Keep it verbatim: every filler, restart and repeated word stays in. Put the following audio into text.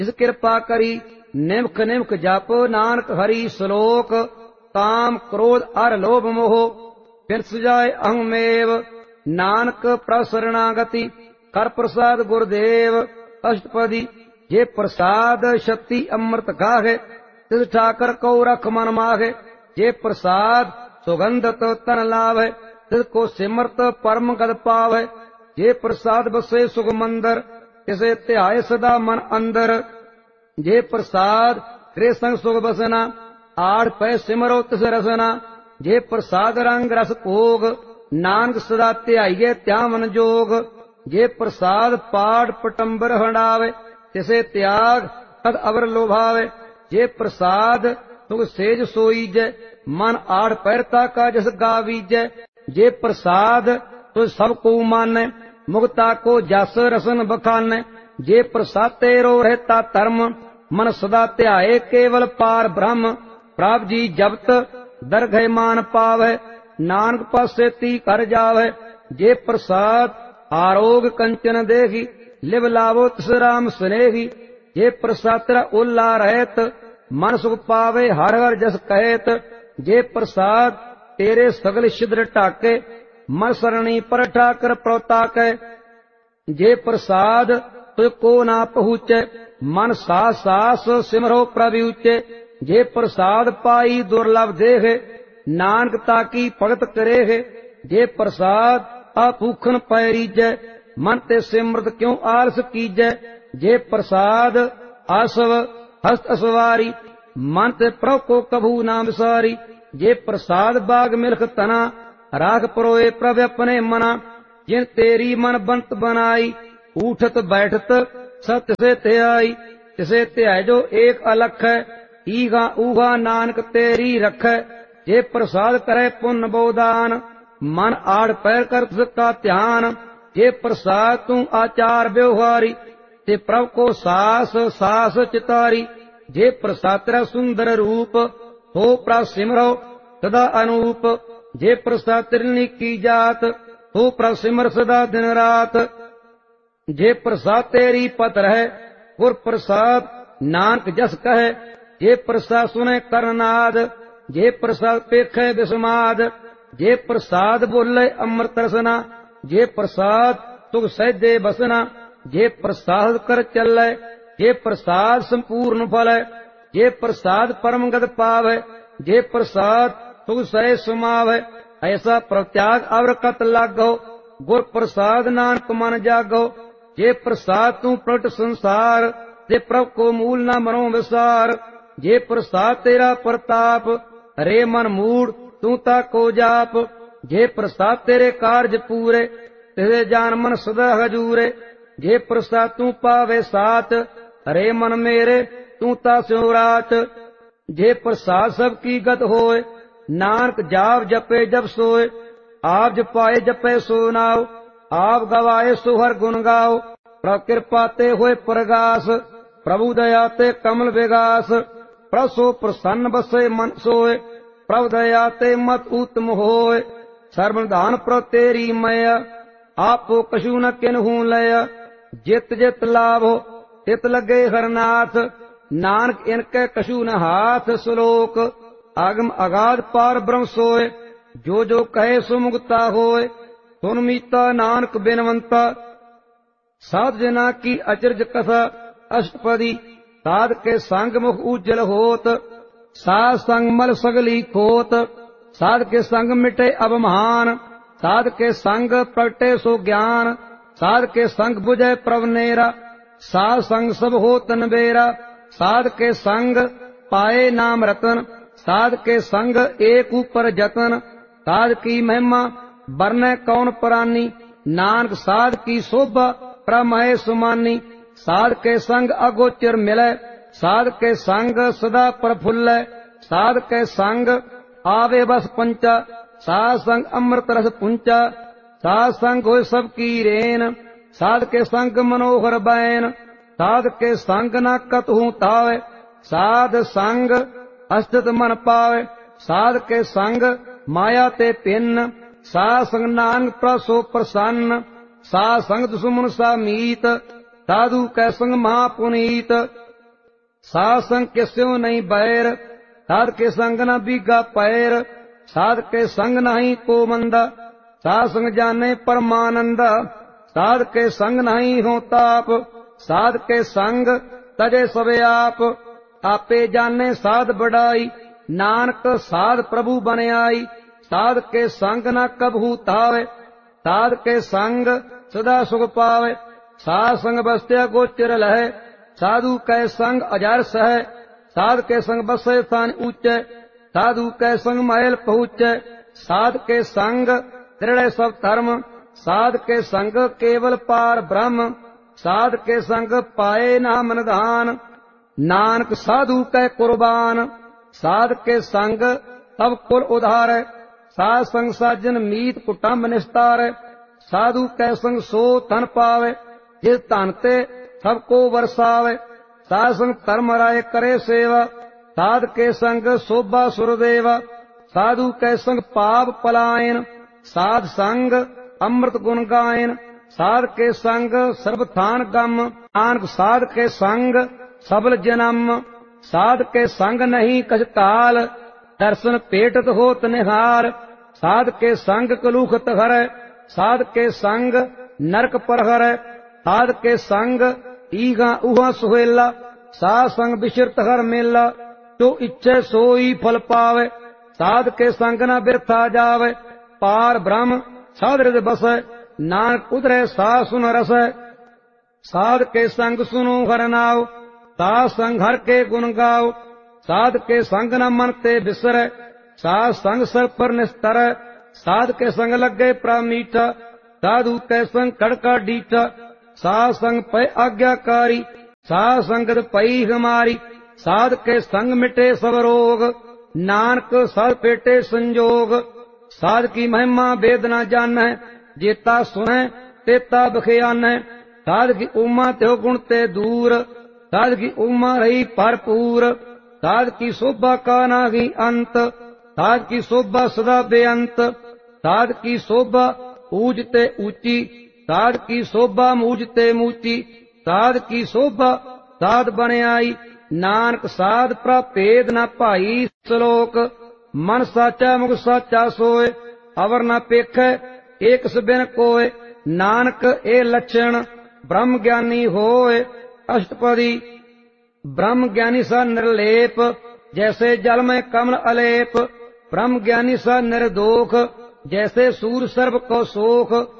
जिस कृपा करी निमख निमख जप नानक हरि श्लोक काम क्रोध अर लोभ मोह फिर सुजाए अहमेव नानक प्रसरणागति कर प्रसाद गुरुदेव अष्टपदी जे प्रसाद शक्ति अमृत गाहे तिस ठाकर को रख मन माहे जे प्रसाद सुगंधत तन लावे तिसको सिमरत परम गद पावे जे प्रसाद बसे सुख मंदर तिसे ध्याय सदा मन अंदर जे प्रसाद करे संग सुख बसना आड़ पै सिमरो तिस रसना जे प्रसाद रंग रस भोग नानक सदा ध्याइए त्यावन जोग जे प्रसाद पाठ पटंबर हंडावे तिसे त्याग तद अवर लोभावे जे प्रसाद सुख सेज सोईजै मन आड़ पैरता का जस गावीजै जे प्रसाद तो सब को मानै मुक्ता को जस रसन बखानै जे प्रसाद तेरो रहता धर्म मन सदा ध्याए केवल पार ब्रह्म प्रभ जी जपत दरघय मान पावै नानक पासे ती कर जावै जे प्रसाद आरोग कंचन देही लिव लावो तिस राम स्नेही जे प्रसाद तेरा ओला रहत मन सुख पावे हर हर जस कहत जे प्रसाद तेरे सगल छिद्र ढाके मन सरणी पर ठाकर प्रोताकै जे प्रसाद तुझको ना पहुँचे मन सास सास सिमरो प्रभु उच्चे जे प्रसाद पाई दुर्लभ देह नानक ताकी भगत करे जे प्रसाद अभूखन पैरीजै मन ते सिमरत क्यों आलस कीजै जे प्रसाद आसव हस्त असवारी मन ते प्रभ को कभू ना विसारी जे प्रसाद बाग मिल्ख तना राख परोए प्रभ अपने मना जिन तेरी मन बंत बनाई उठत बैठत सत से त्याई तिसे त्याय जो एक अलख है ईगा ऊगा नानक तेरी रखै जे प्रसाद करे पुण्य बोदान मन आड़ पैर कर तिसका ध्यान जे प्रसाद तू आचार व्यवहारी ते प्रभ को सास सास चितारी जे प्रसाद तेरा सुंदर रूप हो प्रभ सिमरो सदा अनूप जे प्रसाद तिरनी की जात हो प्रभ सिमर सदा दिन रात जे प्रसाद तेरी पत रहे गुर प्रसाद नानक जस कहे जे प्रसाद सुने करनाद जे प्रसाद पेखे विस्माद जे प्रसाद बोले अमृत रसना जे प्रसाद सुख सहजे बसना जे प्रसाद कर चले जे प्रसाद संपूर्ण फल जे प्रसाद परम गद पावे जे प्रसाद सुख सह सुमावे ऐसा प्रत्याग अवर कत लागो गुर प्रसाद नानक मन जागो जे प्रसाद तू प्रगट संसार जे प्रभ को मूल न मनो विसार जे प्रसाद तेरा प्रताप रे मन मूड तू ताको जाप जे प्रसाद तेरे कार्य पूरे तेरे जान मन सदा हजूरे जे प्रसाद तू पावे सात रे मन मेरे तू ता स्योरात जे प्रसाद सब की गत होए नानक जाप जपे जब सोए आप जपाए जपे सो नाव आप गवाए सुहर गुण गाओ प्रभ कृपा ते होए प्रगास प्रभु दया ते कमल विगास प्रसो प्रसन्न बसे मन सोए प्रभ दया ते मत उत्तम होए सर्वधान प्र तेरी मय आपो कछु न किन्हू लय जित जित लाभो तित लगे हरनाथ नानक इनके कछु न हाथ श्लोक आगम अगाध पार ब्रह्म सोए जो जो कहे सुमुक्ता होए सुन मीता नानक बिनवंता साध जना की अचरज कथा अष्टपदी साध के संग मुख उज्जल होत साध संग मल सगली खोत साध के संग मिटे अवमान साध के संग प्रगटे सो ज्ञान साध के संग बुझे प्रवनेरा साध संग सब हो तनबेरा साध के संग पाए नाम रतन साध के संग एक ऊपर जतन साध की महिमा बरने कौन परानी नानक साध की शोभा प्रमय सुमानी साध के संग अगोचर मिले साध के संग सदा प्रफुल्ल साध के संग आवे बस पंचा साध संग अमृत रस पुंचा साध संग हो सब की रेन साध के संग मनोहर बैन साध के संग न कतहू तावे साध संग अस्तित मन पावे साध के संग माया ते पिन साध संग नानक प्रसो प्रसन्न साध संग दुश्मन सा मीत साधु कै संग महापुनीत साध संग किस्यो नहीं बैर, साध के संग न बीगा पैर, साध के संग नहीं को मंदा, साध संग जाने परमानंदा, साध के संग नहीं हो ताप, साध के संग तजे सबे आप, आपे जाने साध बढ़ाई, नानक साध प्रभु बन आई, साध के संग न कबहू तावे, साध के संग सदा सुख पावे, साध संग बस्त्या गोचर लहे, साधु कै संग अजार सह, साध के संग बसे स्थान ऊंचे, साधु कै संग महल पहुँचे, साध के संग दृढ़ सब धर्म, साध के संग केवल पार ब्रह्म, साध के संग पाए नाम निधान, नानक साधु कै कुर्बान, साध के संग सब कुल उधार, साध संग साजन मीत कुटुंब निस्तार, साधु कै संग सो धन पावे, जिस धन ते सबको वर्षावे, साध संग धर्म राय करे सेवा, साध के संग शोभा सुरदेवा, साधु कै संग पाप पलायन, साध संग अमृत गुण गायन, साध के संग सर्वथान गम, नानक साध के संग सबल जन्म, साध के संग नहीं कछ काल, दर्शन पेटत होत निहार, साध के संग कलूखत हर, साध के संग नरक पर हर, साध के संग ईगा उहा सुहेला, साध संग बिशरत हर मेला, जो इच्छे सोई फल पावे, साध के संग न बिरथा जावे, पार ब्रह्म साध हृदय बसै, नानक उतरे साध सुन रसै, साध के संग सुनो हर नाव, साध संग हर के गुण गाओ, साध के संग न मन ते बिसरै, साध संग सर पर निस्तर, साध के संग लगे प्रा मीठा, साधु के संग कड़का डीठा, साध संग पै आज्ञाकारी, साध संगत पई हमारी, साध के संग मिटे सब रोग, नानक साध पेटे संजोग, साध की महिमा वेद न जानै, जेता सुनै तेता बखियानै, साध की उमा त्यो गुण ते दूर, साध की उमा रही भरपूर, साध की शोभा का नाही अंत, साध की शोभा सदा बेअंत, साध की शोभा ऊजते ऊंची, साध की शोभा मूजते मूची, साध की शोभा साध बन आई, नानक साध प्रभेद न भाई श्लोक, मन साचा मुख साचा सोए, अवर न पेखै एक सबिन कोय, नानक ए लक्षण ब्रह्म ज्ञानी होए, अष्टपदी ब्रह्म ज्ञानी सा निर्लेप, जैसे जल में कमल अलेप, ब्रह्म ज्ञानी सा निर्दोख, जैसे सूर सर्व को सोख,